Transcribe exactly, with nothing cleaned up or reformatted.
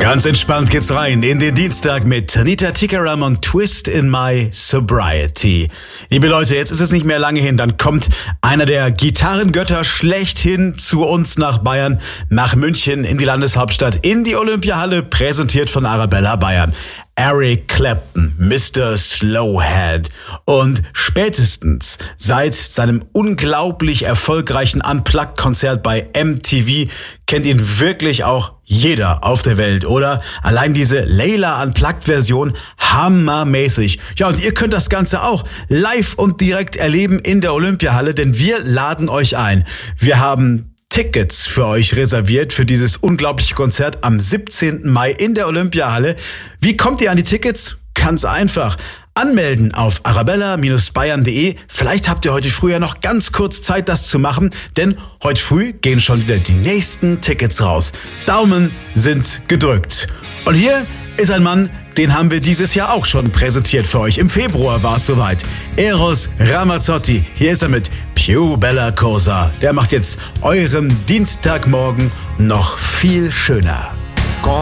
Ganz entspannt geht's rein in den Dienstag mit Anita Tikaram und Twist in My Sobriety. Liebe Leute, jetzt ist es nicht mehr lange hin, dann kommt einer der Gitarrengötter schlechthin zu uns nach Bayern, nach München, in die Landeshauptstadt, in die Olympiahalle, präsentiert von Arabella Bayern. Eric Clapton, Mister Slowhand. Und spätestens seit seinem unglaublich erfolgreichen Unplugged-Konzert bei M T V kennt ihn wirklich auch jeder auf der Welt, oder? Allein diese Layla Unplugged-Version, hammermäßig. Ja, und ihr könnt das Ganze auch live und direkt erleben in der Olympiahalle, denn wir laden euch ein. Wir haben Tickets für euch reserviert für dieses unglaubliche Konzert am siebzehnten Mai in der Olympiahalle. Wie kommt ihr an die Tickets? Ganz einfach. Anmelden auf arabella Bindestrich bayern punkt de. Vielleicht habt ihr heute früh ja noch ganz kurz Zeit, das zu machen, denn heute früh gehen schon wieder die nächsten Tickets raus. Daumen sind gedrückt. Und hier ist ein Mann, den haben wir dieses Jahr auch schon präsentiert für euch. Im Februar war es soweit. Eros Ramazzotti. Hier ist er mit Più Bella Cosa. Der macht jetzt euren Dienstagmorgen noch viel schöner.